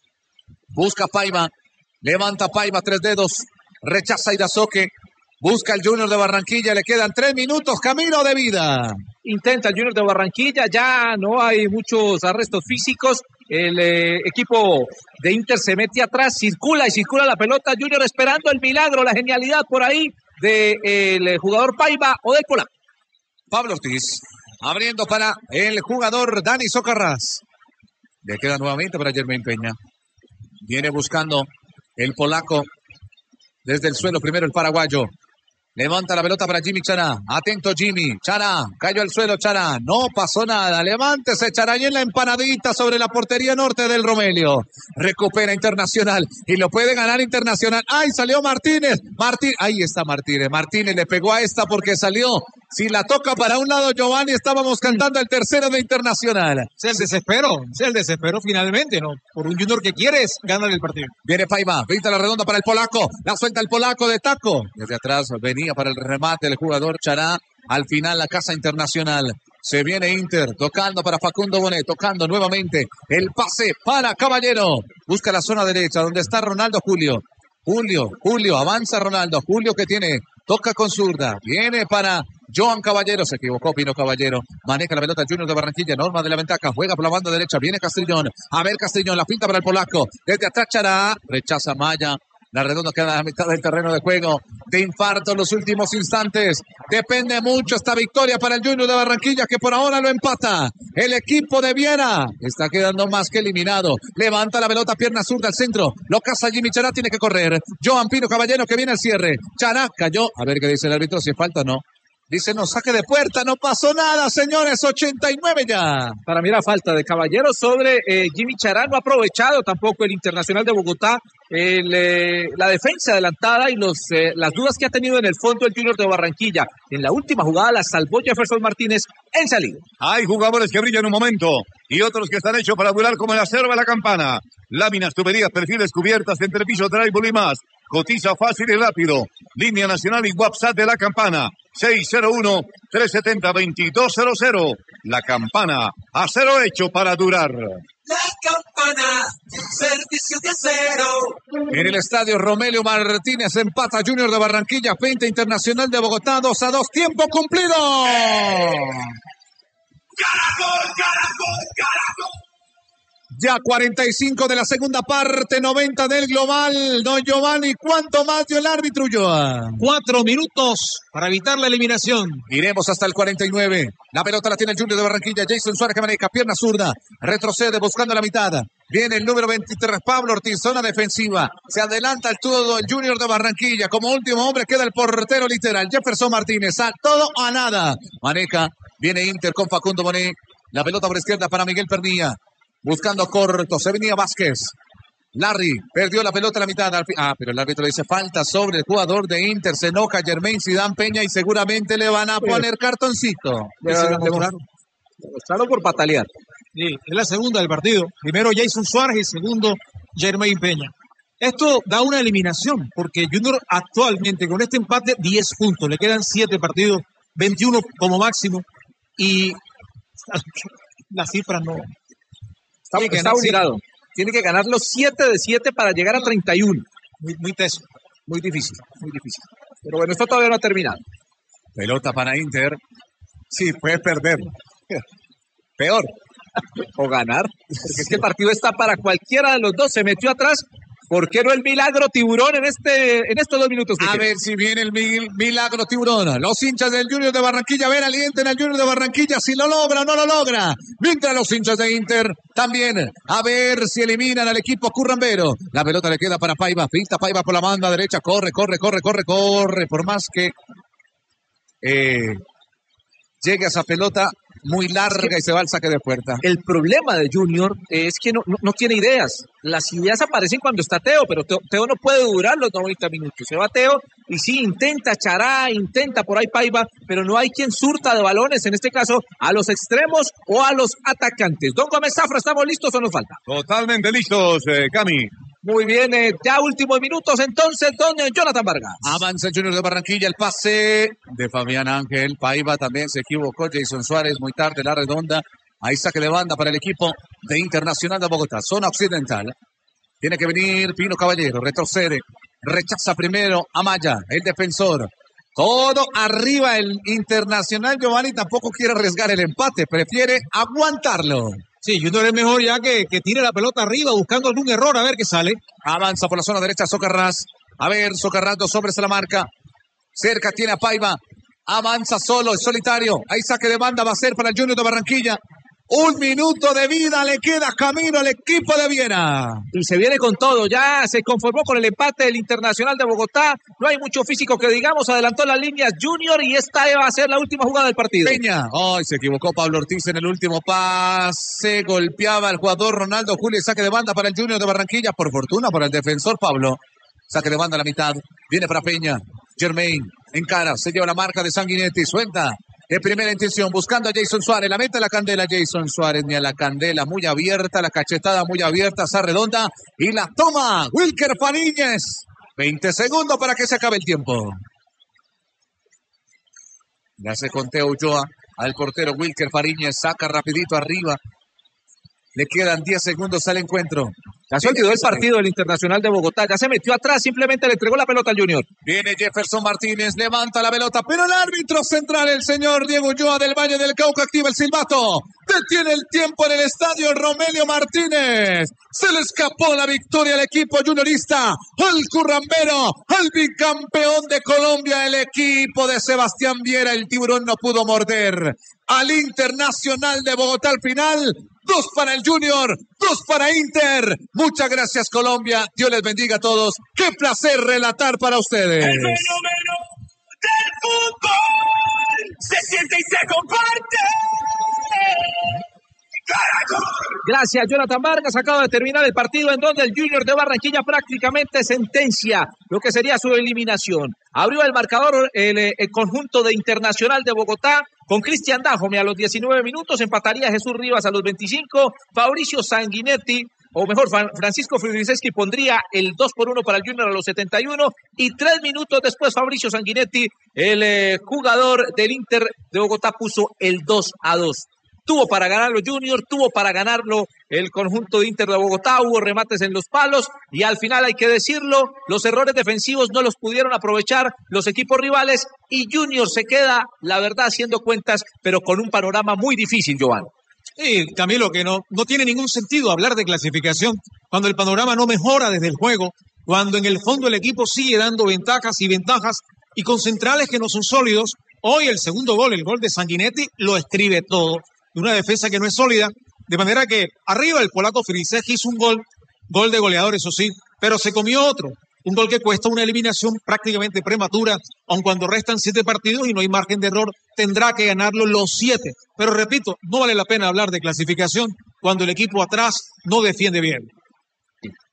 Busca Paiva. Levanta Paiva, 3 dedos. Rechaza Irazoque. Busca el Junior de Barranquilla. Le quedan 3 minutos. Camino de vida. Intenta el Junior de Barranquilla. Ya no hay muchos arrestos físicos. El equipo de Inter se mete atrás. Circula la pelota. Junior esperando el milagro, la genialidad por ahí del jugador Paiva o del polaco. Pablo Ortiz. Abriendo para el jugador Dani Socarrás. Le queda nuevamente para Germain Peña. Viene buscando el polaco desde el suelo. Primero el paraguayo. Levanta la pelota para Jimmy Chará. Atento Jimmy. Chará. Cayó al suelo Chará. No pasó nada. Levántese Chará y en la empanadita sobre la portería norte del Romelio. Recupera Internacional. Y lo puede ganar Internacional. ¡Ay! Salió Martínez. Ahí está Martínez. Martínez le pegó a esta porque salió. Si la toca para un lado Giovanni, estábamos cantando el tercero de Internacional. Es el desespero finalmente, ¿no? Por un Junior que quiere es ganar el partido. Viene Paiva, pinta la redonda para el polaco, la suelta el polaco de taco. Desde atrás venía para el remate el jugador Chará. Al final la casa Internacional. Se viene Inter, tocando para Facundo Bonet, tocando nuevamente el pase para Caballero. Busca la zona derecha, donde está Ronaldo Julio. Julio, avanza Ronaldo. Julio que tiene, toca con zurda. Viene para Joan Caballero, se equivocó Pino Caballero. Maneja la pelota el Junior de Barranquilla, norma de la ventaja. Juega por la banda derecha, viene Castrillón. A ver Castrillón, la pinta para el polaco. Desde atrás Chará, rechaza Maya. La redonda queda a la mitad del terreno de juego. De infarto en los últimos instantes. Depende mucho esta victoria para el Junior de Barranquilla, que por ahora lo empata. El equipo de Viera está quedando más que eliminado. Levanta la pelota, pierna zurda al centro. Lo caza Jimmy Chará, tiene que correr. Joan Pino Caballero que viene al cierre. Chará cayó. A ver qué dice el árbitro, si es falta o no. Dice, no, saque de puerta, no pasó nada, señores, 89 ya. Para mí la falta de Caballero sobre Jimmy Chará, no ha aprovechado tampoco el Internacional de Bogotá la defensa adelantada y las dudas que ha tenido en el fondo el Junior de Barranquilla. En la última jugada la salvó Jefferson Martínez en salida. Hay jugadores que brillan un momento y otros que están hechos para durar como el acero de la campana. Láminas, tuberías, perfiles, cubiertas, entrepiso, drywall y más. Cotiza fácil y rápido. Línea nacional y WhatsApp de la campana. 601-370-2200. La campana. Acero hecho para durar. La campana. Servicio de acero. En el estadio Romelio Martínez empata Junior de Barranquilla frente a Internacional de Bogotá. 2-2. Tiempo cumplido. Caracol. Ya 45 de la segunda parte, 90 del global. Don Giovanni, ¿cuánto más dio el árbitro, Joan? 4 minutos para evitar la eliminación. Iremos hasta el 49. La pelota la tiene el Junior de Barranquilla. Jason Suárez que maneja, pierna zurda. Retrocede buscando la mitad. Viene el número 23, Pablo Ortiz, zona defensiva. Se adelanta el todo el Junior de Barranquilla. Como último hombre queda el portero literal, Jefferson Martínez. A todo o a nada. Maneja, viene Inter con Facundo Bonet. La pelota por izquierda para Miguel Pernilla. Buscando corto, se venía Vázquez. Larry perdió la pelota a la mitad. Pero el árbitro dice falta sobre el jugador de Inter. Se enoja Jermaine Zidane Peña y seguramente le van a poner cartoncito. Le mostraron por patalear. Sí, es la segunda del partido. Primero Jason Suárez y segundo Jermaine Peña. Esto da una eliminación porque Junior actualmente con este empate 10 puntos. Le quedan 7 partidos, 21 como máximo. Y las cifras no. Está obligado. Tiene que ganar los 7 de 7 para llegar a 31. Muy teso. Muy difícil. Pero bueno, esto todavía no ha terminado. Pelota para Inter. Sí, puede perder. Peor. O ganar. Porque es que el partido está para cualquiera de los dos. Se metió atrás. ¿Por qué no el milagro tiburón en estos 2 minutos? A ver si viene el milagro tiburón. Los hinchas del Junior de Barranquilla, alienten al Junior de Barranquilla si lo logra o no lo logra. Mientras los hinchas de Inter también, a ver si eliminan al equipo currambero. La pelota le queda para Paiva. Pinta Paiva por la banda derecha. Corre. Por más que llegue a esa pelota muy larga y se va al saque de puerta. El problema de Junior es que no tiene ideas. Las ideas aparecen cuando está Teo, pero Teo no puede durar los 90 minutos. Se va Teo y sí, intenta Chará, intenta por ahí Paiva, pero no hay quien surta de balones, en este caso, a los extremos o a los atacantes. Don Gómez Zafra, ¿estamos listos o nos falta? Totalmente listos, Cami. Muy bien, ya últimos minutos entonces, don Jonathan Vargas. Avanza el Junior de Barranquilla, el pase de Fabián Ángel. Paiva también se equivocó. Jason Suárez muy tarde, la redonda. Ahí saque de banda para el equipo de Internacional de Bogotá. Zona occidental. Tiene que venir Pino Caballero, retrocede. Rechaza primero Amaya, el defensor. Todo arriba el Internacional. Giovanni tampoco quiere arriesgar el empate, prefiere aguantarlo. Sí, Junior es mejor ya que tire la pelota arriba buscando algún error a ver qué sale. Avanza por la zona derecha Socarrás. A ver, Socarrás, 2 hombres a la marca. Cerca tiene a Paiva. Avanza solo, es solitario. Ahí saque de banda va a ser para el Junior de Barranquilla. 1 minuto de vida le queda camino al equipo de Viena. Y se viene con todo, ya se conformó con el empate del Internacional de Bogotá. No hay mucho físico que digamos, adelantó las líneas Junior y esta va a ser la última jugada del partido. Peña, se equivocó Pablo Ortiz en el último pase, golpeaba al jugador Ronaldo Julio, saque de banda para el Junior de Barranquilla, por fortuna para el defensor Pablo. Saque de banda a la mitad, viene para Peña, Jermaine, encara, se lleva la marca de Sanguinetti, suelta. De primera intención, buscando a Jason Suárez. La mete a la candela Jason Suárez, ni a la candela. Muy abierta, la cachetada muy abierta, esa redonda. Y la toma Wilker Fariñez. 20 segundos para que se acabe el tiempo. Le hace conteo Ulloa al portero Wilker Fariñez. Saca rapidito arriba. Le quedan 10 segundos al encuentro. Ya se olvidó el partido del Internacional de Bogotá. Ya se metió atrás, simplemente le entregó la pelota al Junior. Viene Jefferson Martínez, levanta la pelota, pero el árbitro central, el señor Diego Ulloa del Valle del Cauca, activa el silbato. Detiene el tiempo en el estadio Romelio Martínez. Se le escapó la victoria al equipo juniorista, al currambero, al bicampeón de Colombia, el equipo de Sebastián Viera. El tiburón no pudo morder al Internacional de Bogotá al final. 2 para el Junior, 2 para Inter. Muchas gracias, Colombia. Dios les bendiga a todos. Qué placer relatar para ustedes. El fenómeno del fútbol se siente y se comparte. ¡Caracol! Gracias, Jonathan Vargas. Acaba de terminar el partido en donde el Junior de Barranquilla prácticamente sentencia lo que sería su eliminación. Abrió el marcador el conjunto de Internacional de Bogotá con Cristian Dajome a los 19 minutos. Empataría Jesús Rivas a los 25. Fabricio Sanguinetti, o mejor, Francisco Fridiseski pondría el 2-1 para el Junior a los 71. Y 3 minutos después, Fabricio Sanguinetti, el jugador del Inter de Bogotá, puso el 2-2. Tuvo para ganarlo Junior, tuvo para ganarlo el conjunto de Inter de Bogotá, hubo remates en los palos y al final hay que decirlo, los errores defensivos no los pudieron aprovechar los equipos rivales y Junior se queda, la verdad, haciendo cuentas, pero con un panorama muy difícil, Giovanni. Sí, Camilo, que no tiene ningún sentido hablar de clasificación cuando el panorama no mejora desde el juego, cuando en el fondo el equipo sigue dando ventajas y con centrales que no son sólidos. Hoy el segundo gol, el gol de Sanguinetti, lo escribe todo. Una defensa que no es sólida, de manera que arriba el polaco Fridiseski hizo un gol de goleador, eso sí, pero se comió otro, un gol que cuesta una eliminación prácticamente prematura, aun cuando restan 7 partidos y no hay margen de error, tendrá que ganarlo los 7, pero repito, no vale la pena hablar de clasificación cuando el equipo atrás no defiende bien.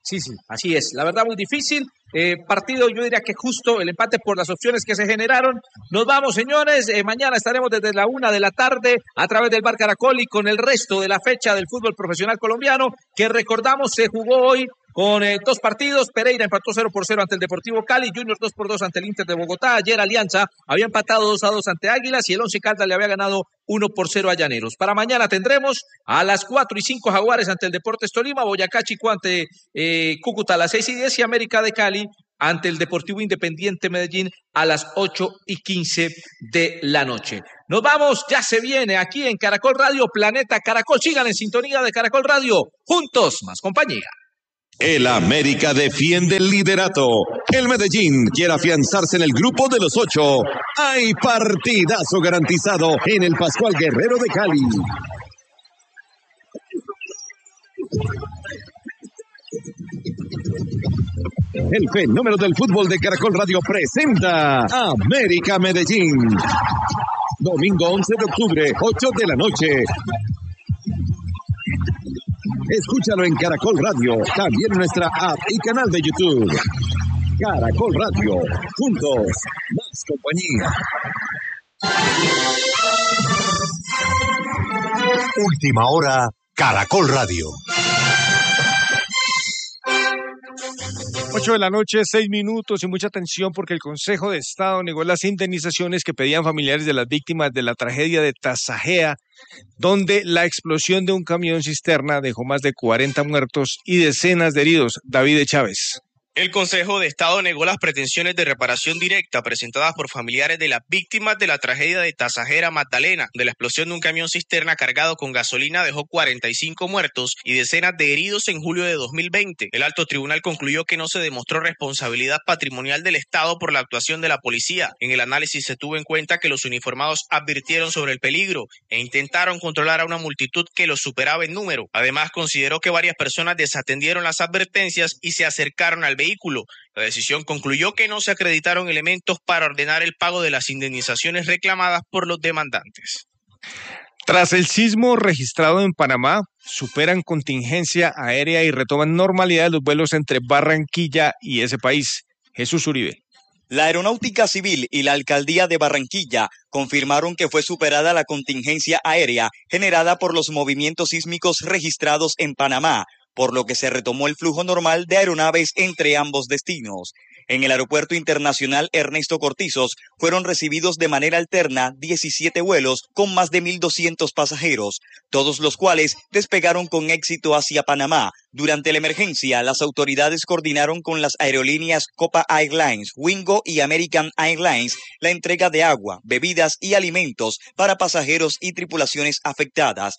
Sí, sí, así es. La verdad, muy difícil. Partido, yo diría que justo el empate por las opciones que se generaron. Nos vamos, señores. Mañana estaremos desde la 1:00 p.m. a través del Bar Caracol y con el resto de la fecha del fútbol profesional colombiano, que recordamos se jugó hoy con 2 partidos. Pereira empató 0-0 ante el Deportivo Cali, Junior 2-2 ante el Inter de Bogotá. Ayer Alianza había empatado 2-2 ante Águilas y el Once Caldas le había ganado 1-0 a Llaneros. Para mañana tendremos a las 4:05 Jaguares ante el Deportes Tolima, Boyacá Chico ante Cúcuta a las 6:10 y América de Cali ante el Deportivo Independiente Medellín a las 8:15 de la noche. Nos vamos, ya se viene aquí en Caracol Radio, Planeta Caracol. Sigan en sintonía de Caracol Radio, juntos, más compañía. El América defiende el liderato. El Medellín quiere afianzarse en el grupo de los 8. Hay partidazo garantizado en el Pascual Guerrero de Cali. El fenómeno del fútbol de Caracol Radio presenta América Medellín. Domingo 11 de octubre, 8 de la noche. Escúchalo en Caracol Radio, también en nuestra app y canal de YouTube. Caracol Radio, juntos, más compañía. Última hora, Caracol Radio. 8 de la noche, 6 minutos y mucha atención porque el Consejo de Estado negó las indemnizaciones que pedían familiares de las víctimas de la tragedia de Tasajea, donde la explosión de un camión cisterna dejó más de 40 muertos y decenas de heridos. David Chávez. El Consejo de Estado negó las pretensiones de reparación directa presentadas por familiares de las víctimas de la tragedia de Tasajera Magdalena, de la explosión de un camión cisterna cargado con gasolina dejó 45 muertos y decenas de heridos en julio de 2020. El alto tribunal concluyó que no se demostró responsabilidad patrimonial del Estado por la actuación de la policía. En el análisis se tuvo en cuenta que los uniformados advirtieron sobre el peligro e intentaron controlar a una multitud que los superaba en número. Además, consideró que varias personas desatendieron las advertencias y se acercaron al vehículo. La decisión concluyó que no se acreditaron elementos para ordenar el pago de las indemnizaciones reclamadas por los demandantes. Tras el sismo registrado en Panamá, superan contingencia aérea y retoman normalidad los vuelos entre Barranquilla y ese país. Jesús Uribe. La Aeronáutica Civil y la Alcaldía de Barranquilla confirmaron que fue superada la contingencia aérea generada por los movimientos sísmicos registrados en Panamá, por lo que se retomó el flujo normal de aeronaves entre ambos destinos. En el Aeropuerto Internacional Ernesto Cortizos fueron recibidos de manera alterna 17 vuelos con más de 1.200 pasajeros, todos los cuales despegaron con éxito hacia Panamá. Durante la emergencia, las autoridades coordinaron con las aerolíneas Copa Airlines, Wingo y American Airlines la entrega de agua, bebidas y alimentos para pasajeros y tripulaciones afectadas.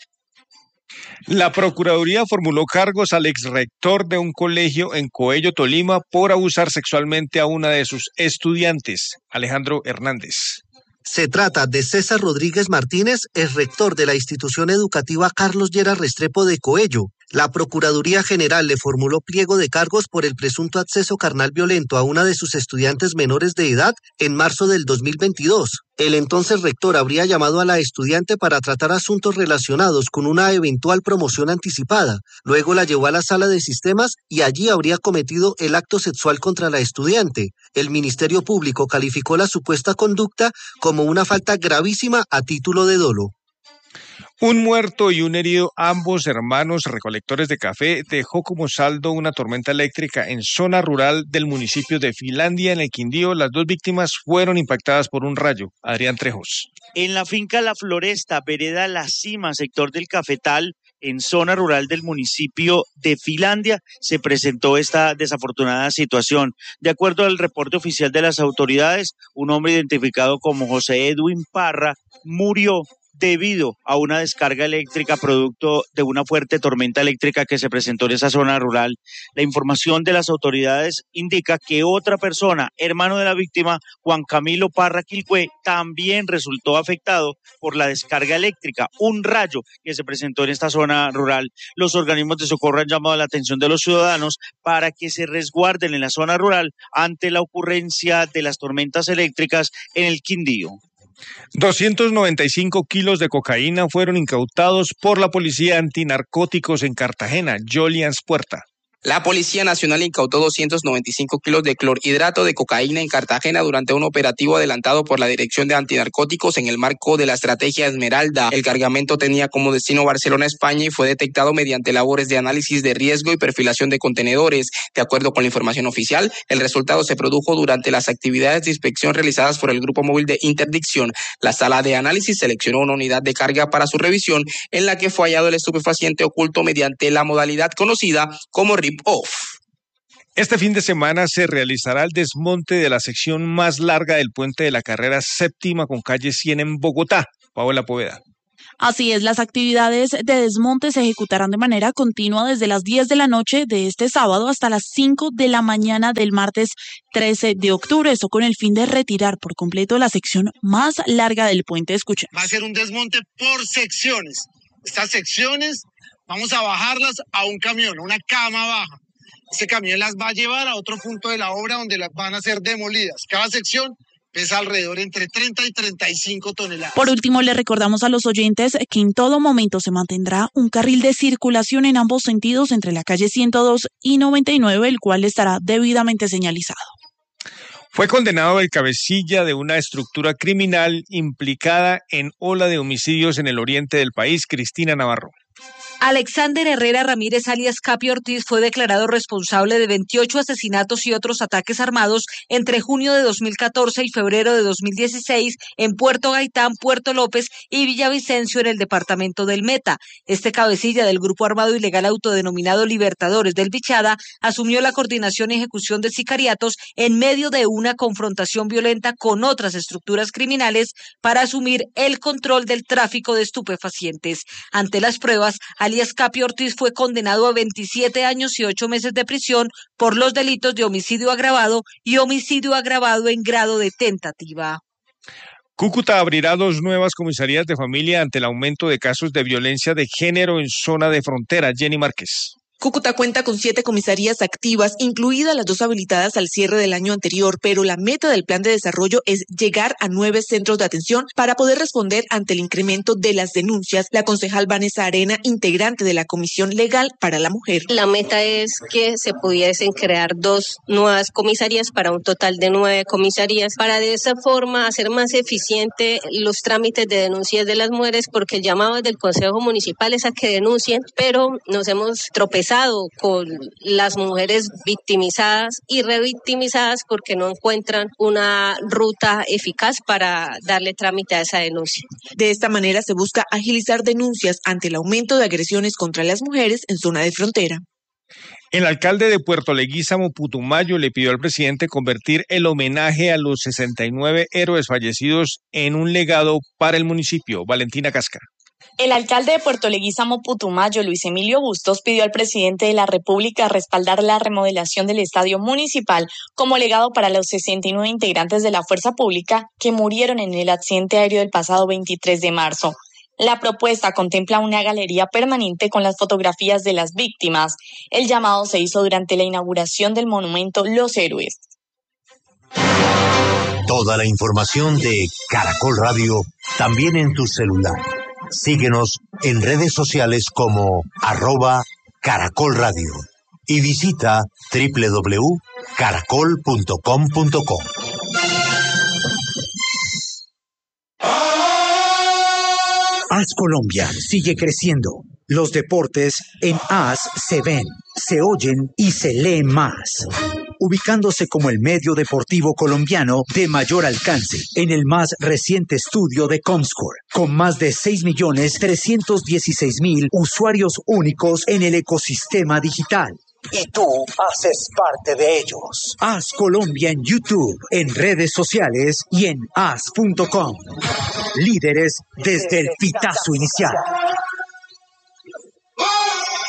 La Procuraduría formuló cargos al exrector de un colegio en Coello, Tolima, por abusar sexualmente a una de sus estudiantes, Alejandro Hernández. Se trata de César Rodríguez Martínez, exrector de la institución educativa Carlos Lleras Restrepo de Coello. La Procuraduría General le formuló pliego de cargos por el presunto acceso carnal violento a una de sus estudiantes menores de edad en marzo del 2022. El entonces rector habría llamado a la estudiante para tratar asuntos relacionados con una eventual promoción anticipada. Luego la llevó a la sala de sistemas y allí habría cometido el acto sexual contra la estudiante. El Ministerio Público calificó la supuesta conducta como una falta gravísima a título de dolo. Un muerto y un herido, ambos hermanos recolectores de café, dejó como saldo una tormenta eléctrica en zona rural del municipio de Finlandia, en el Quindío. Las 2 víctimas fueron impactadas por un rayo. Adrián Trejos. En la finca La Floresta, vereda La Cima, sector del Cafetal, en zona rural del municipio de Finlandia, se presentó esta desafortunada situación. De acuerdo al reporte oficial de las autoridades, un hombre identificado como José Edwin Parra murió debido a una descarga eléctrica producto de una fuerte tormenta eléctrica que se presentó en esa zona rural. La información de las autoridades indica que otra persona, hermano de la víctima, Juan Camilo Parra Quilcue, también resultó afectado por la descarga eléctrica, un rayo que se presentó en esta zona rural. Los organismos de socorro han llamado la atención de los ciudadanos para que se resguarden en la zona rural ante la ocurrencia de las tormentas eléctricas en el Quindío. 295 kilos de cocaína fueron incautados por la policía antinarcóticos en Cartagena. Jolians Puerta. La Policía Nacional incautó 295 kilos de clorhidrato de cocaína en Cartagena durante un operativo adelantado por la Dirección de Antinarcóticos en el marco de la Estrategia Esmeralda. El cargamento tenía como destino Barcelona, España, y fue detectado mediante labores de análisis de riesgo y perfilación de contenedores. De acuerdo con la información oficial, el resultado se produjo durante las actividades de inspección realizadas por el Grupo Móvil de Interdicción. La sala de análisis seleccionó una unidad de carga para su revisión, en la que fue hallado el estupefaciente oculto mediante la modalidad conocida como rip-off. Este fin de semana se realizará el desmonte de la sección más larga del puente de la carrera séptima con calle 100 en Bogotá. Paola Poveda. Así es, las actividades de desmonte se ejecutarán de manera continua desde las 10 de la noche de este sábado hasta las 5 de la mañana del martes 13 de octubre. Esto con el fin de retirar por completo la sección más larga del puente. Escuchen. Va a ser un desmonte por secciones. Estas secciones vamos a bajarlas a un camión, a una cama baja. Ese camión las va a llevar a otro punto de la obra donde las van a ser demolidas. Cada sección pesa alrededor entre 30 y 35 toneladas. Por último, le recordamos a los oyentes que en todo momento se mantendrá un carril de circulación en ambos sentidos entre la calle 102 y 99, el cual estará debidamente señalizado. Fue condenado el cabecilla de una estructura criminal implicada en ola de homicidios en el oriente del país, Cristina Navarro. Alexander Herrera Ramírez, alias Capi Ortiz, fue declarado responsable de 28 asesinatos y otros ataques armados entre junio de 2014 y febrero de 2016 en Puerto Gaitán, Puerto López y Villavicencio en el departamento del Meta. Este cabecilla del grupo armado ilegal autodenominado Libertadores del Bichada asumió la coordinación y ejecución de sicariatos en medio de una confrontación violenta con otras estructuras criminales para asumir el control del tráfico de estupefacientes. Ante las pruebas, alias Capi Ortiz fue condenado a 27 años y 8 meses de prisión por los delitos de homicidio agravado y homicidio agravado en grado de tentativa. Cúcuta abrirá 2 nuevas comisarías de familia ante el aumento de casos de violencia de género en zona de frontera. Jenny Márquez. Cúcuta cuenta con 7 comisarías activas, incluidas las 2 habilitadas al cierre del año anterior, pero la meta del plan de desarrollo es llegar a 9 centros de atención para poder responder ante el incremento de las denuncias. La concejal Vanessa Arena, integrante de la Comisión Legal para la Mujer. La meta es que se pudiesen crear 2 nuevas comisarías para un total de 9 comisarías, para de esa forma hacer más eficiente los trámites de denuncias de las mujeres, porque el llamado del Consejo Municipal es a que denuncien, pero nos hemos tropezado con las mujeres victimizadas y revictimizadas porque no encuentran una ruta eficaz para darle trámite a esa denuncia. De esta manera se busca agilizar denuncias ante el aumento de agresiones contra las mujeres en zona de frontera. El alcalde de Puerto Leguízamo, Putumayo, le pidió al presidente convertir el homenaje a los 69 héroes fallecidos en un legado para el municipio. Valentina Casca. El alcalde de Puerto Leguízamo, Putumayo, Luis Emilio Bustos, pidió al presidente de la República respaldar la remodelación del estadio municipal como legado para los 69 integrantes de la fuerza pública que murieron en el accidente aéreo del pasado 23 de marzo. La propuesta contempla una galería permanente con las fotografías de las víctimas. El llamado se hizo durante la inauguración del monumento Los Héroes. Toda la información de Caracol Radio también en tu celular. Síguenos en redes sociales como @Caracol Radio y visita www.caracol.com.co. AS Colombia sigue creciendo. Los deportes en AS se ven, se oyen y se leen más. Ubicándose como el medio deportivo colombiano de mayor alcance en el más reciente estudio de Comscore, con más de 6.316.000 usuarios únicos en el ecosistema digital. Y tú haces parte de ellos. AS Colombia en YouTube, en redes sociales y en as.com. Líderes desde el pitazo inicial.